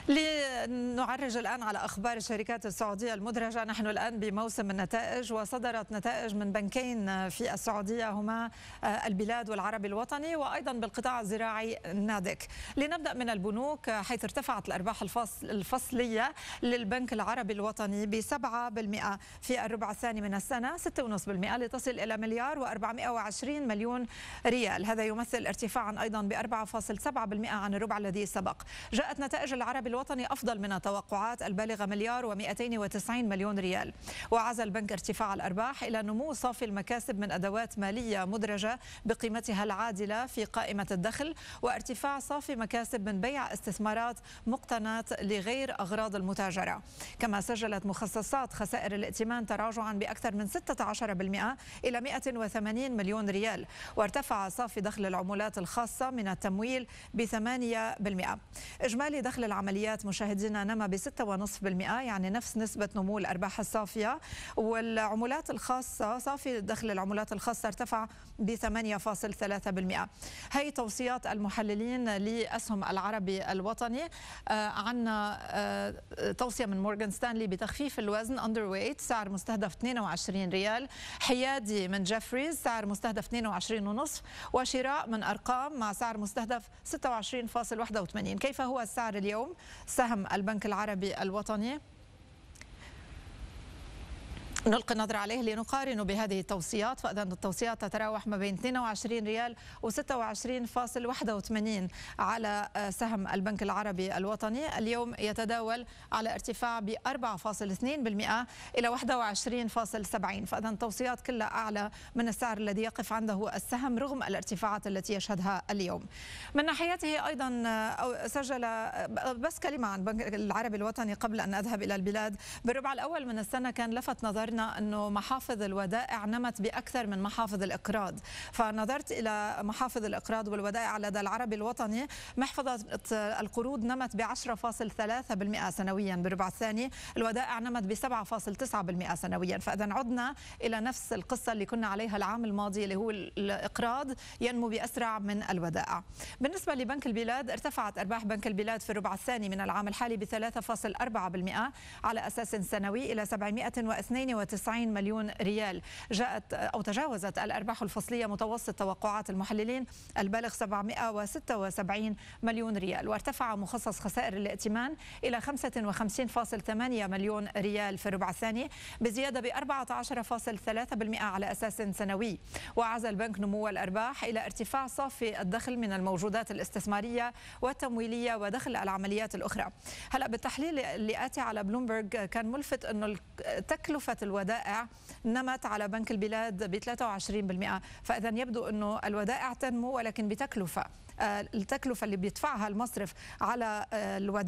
لنعرج الآن على أخبار الشركات السعودية المدرجة. نحن الآن بموسم النتائج، وصدرت نتائج من بنكين في السعودية هما البلاد والعربي الوطني، وأيضا بالقطاع الزراعي نادك. لنبدأ من البنوك، حيث ارتفعت الأرباح الفصلية للبنك العربي الوطني ب7% في الربع الثاني من السنة، 6.5%، لتصل إلى $1,420 مليون. هذا يمثل ارتفاعا أيضا ب4.7% عن الربع الذي سبق. جاءت نتائج العربي الوطني أفضل من التوقعات البالغة $1,290 مليون، وعزى البنك ارتفاع الأرباح إلى نمو صافي المكاسب من أدوات مالية مدرجة بقيمتها العادلة في قائمة الدخل، وارتفاع صافي مكاسب من بيع استثمارات مقتنات لغير أغراض المتاجرة. كما سجلت مخصصات خسائر الائتمان تراجعا بأكثر من 16% إلى $180 مليون، وارتفع صافي دخل العمولات الخاصة من التمويل ب8%. إجمالي دخل العمليات مشاهدينا نما ب6.5%، يعني نفس نسبة نمو الأرباح الصافية. والعمولات الخاصة، صافي دخل العمولات الخاصة ارتفع ب8.3%. هي توصيات المحللين لأسهم العربي الوطني. عنا توصية من مورغان ستانلي بتخفيف الوزن أندر ويت، سعر مستهدف $22. حيادي من جيفريز، سعر مستهدف 22.5، وشراء من أرقام مع سعر مستهدف 26.81. كيف هو السعر اليوم؟ سهم البنك العربي الوطني نلقي النظر عليه لنقارن بهذه التوصيات، فإذا التوصيات تتراوح ما بين $22 و26.81 على سهم البنك العربي الوطني. اليوم يتداول على ارتفاع ب4.2% إلى 21.70، فإذا التوصيات كلها أعلى من السعر الذي يقف عنده السهم رغم الارتفاعات التي يشهدها اليوم. من ناحيته أيضا سجل، بس كلمة عن البنك العربي الوطني قبل أن أذهب إلى البلاد. بالربع الأول من السنة كان لفت نظرنا أنه محافظ الودائع نمت بأكثر من محافظ الإقراض، فنظرت إلى محافظ الإقراض والودائع لدى العربي الوطني. محفظة القروض نمت ب10.3% سنويا بالربع الثاني، الودائع نمت ب7.9% سنويا، فإذا عدنا إلى نفس القصة اللي كنا عليها العام الماضي، اللي هو الإقراض ينمو بأسرع من الودائع. بالنسبة لبنك البلاد، ارتفعت أرباح بنك البلاد في الربع الثاني من العام الحالي ب3.4% على أساس سنوي إلى $792 مليون. جاءت أو تجاوزت الأرباح الفصلية متوسط توقعات المحللين البالغ $776 مليون، وارتفع مخصص خسائر الائتمان إلى $55.8 مليون في الربع الثاني، بزيادة ب14.3% على أساس سنوي. وعزى البنك نمو الأرباح إلى ارتفاع صافي الدخل من الموجودات الاستثمارية والتمويلية ودخل العمليات الأخرى. هلأ بالتحليل اللي آتي على بلومبرج كان ملفت أنه تكلفة الودائع نمت على بنك البلاد ب23%، فإذا يبدو أنه الودائع تنمو ولكن بتكلفة، التكلفة اللي بيدفعها المصرف على الودائع